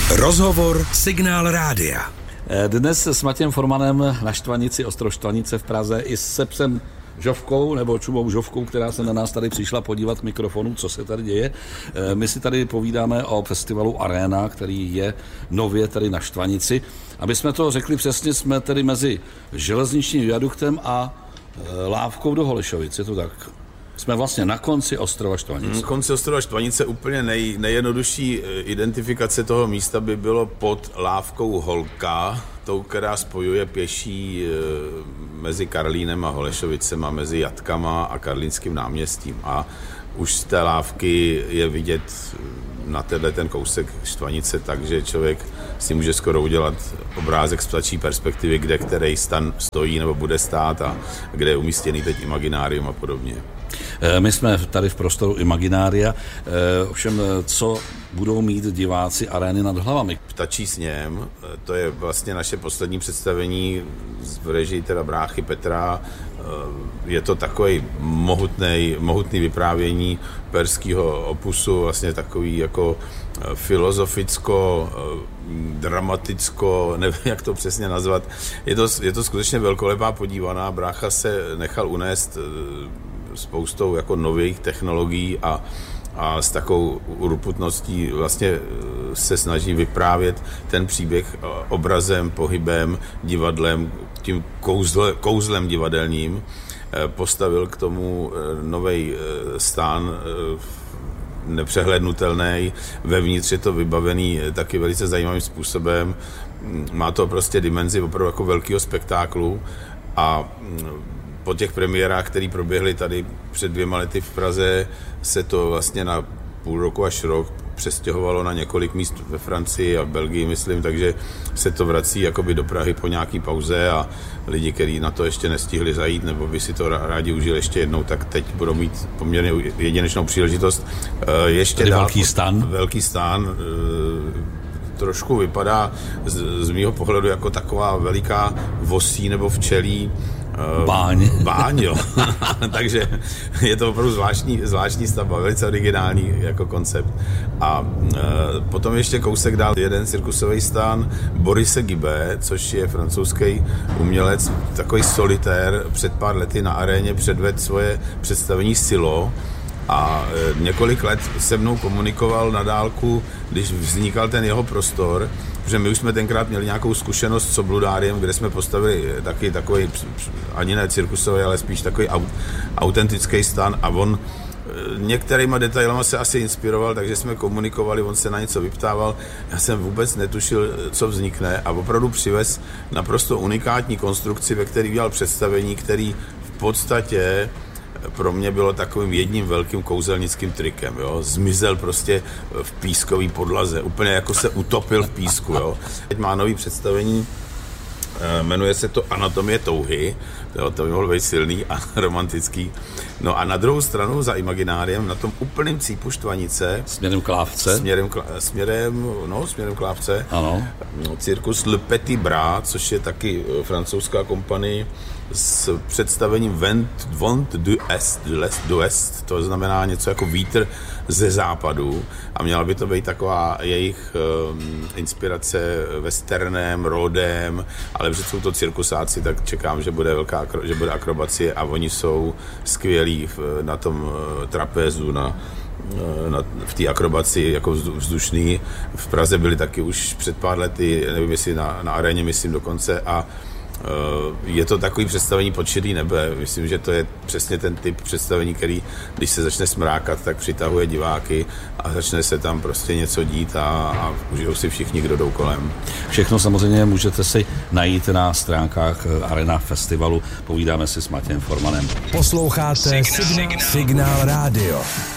Rozhovor Signál rádia. Dnes s Matějem Formanem na Štvanici, Ostro Štvanice v Praze i s psem Žovkou, nebo Čubou Žovkou, která se na nás tady přišla podívat k mikrofonu, co se tady děje. My si tady povídáme o festivalu Arena, který je nově tady na Štvanici. Aby jsme to řekli přesně, jsme tedy mezi železničním viaduktem a lávkou do Holešovic, je to tak? Jsme vlastně na konci ostrova Štvanice. Na konci ostrova Štvanice úplně nejjednodušší identifikace toho místa by bylo pod lávkou Holka, tou, která spojuje pěší mezi Karlínem a Holešovicema, mezi Jatkama a Karlínským náměstím. A už z té lávky je vidět na ten kousek Štvanice, takže člověk si může skoro udělat obrázek z ptačí perspektivy, kde který stan stojí nebo bude stát a kde je umístěný teď imaginárium a podobně. My jsme tady v prostoru Imaginária, ovšem co budou mít diváci Arény nad hlavami? Ptačí sněm, to je vlastně naše poslední představení v režii teda bráchy Petra. Je to takový mohutný vyprávění perského opusu, vlastně takový jako filozoficko, dramaticko, nevím, jak to přesně nazvat. Je to skutečně velkolepá podívaná. Brácha se nechal unést spoustou jako nových technologií a s takovou urputností vlastně se snaží vyprávět ten příběh obrazem, pohybem, divadlem, tím kouzlem divadelním. Postavil k tomu novej stán nepřehlednutelný, vevnitř je to vybavený taky velice zajímavým způsobem. Má to prostě dimenzi opravdu jako velkého spektáklu a po těch premiérách, které proběhly tady před 2 lety v Praze, se to vlastně na půl roku až rok přestěhovalo na několik míst ve Francii a v Belgii, myslím, takže se to vrací jakoby do Prahy po nějaký pauze a lidi, kteří na to ještě nestihli zajít, nebo by si to rádi užili ještě jednou, tak teď budou mít poměrně jedinečnou příležitost. Ještě tady dál, velký stán. Trošku vypadá z mýho pohledu jako taková veliká vosí nebo včelí Báň, jo. Takže je to opravdu zvláštní stavba, velice originální jako koncept. A potom ještě kousek dál jeden cirkusový stán Borise Guibe, což je francouzský umělec, takový solitér, před pár lety na Aréně předvedl svoje představení Silo a několik let se mnou komunikoval na dálku, když vznikal ten jeho prostor, protože my už jsme tenkrát měli nějakou zkušenost s Obludáriem, kde jsme postavili taky takový, ani ne cirkusový, ale spíš takový autentický stan a on některýma detailama se asi inspiroval, takže jsme komunikovali, on se na něco vyptával, já jsem vůbec netušil, co vznikne a opravdu přivez naprosto unikátní konstrukci, ve který udělal představení, který v podstatě pro mě bylo takovým jedním velkým kouzelnickým trikem, jo. Zmizel prostě v pískové podlaze, úplně jako se utopil v písku, jo. Teď má nový představení, jmenuje se to Anatomie touhy, jo, to by mohlo být silný a romantický. No a na druhou stranu za Imagináriem, na tom úplném cípu Štvanice, směrem k lávce. Směrem k lávce. Ano. Cirkus Le Petit Bras, což je taky francouzská kompanie s představením Vent d'Ouest, to znamená něco jako vítr ze západu a měla by to být taková jejich inspirace westernem, rodem, ale protože jsou to cirkusáci, tak čekám, že bude akrobacie a oni jsou skvělí na tom trapézu, v té akrobaci jako vzdušný. V Praze byli taky už před pár lety, nevím jestli na Aréně, myslím dokonce a je to takový představení pod šedý nebe. Myslím, že to je přesně ten typ představení, který, když se začne smrákat, tak přitahuje diváky a začne se tam prostě něco dít a užijou si všichni, kdo jdou kolem. Všechno samozřejmě můžete si najít na stránkách Arena Festivalu. Povídáme si s Matějem Formanem. Posloucháte Signál rádio.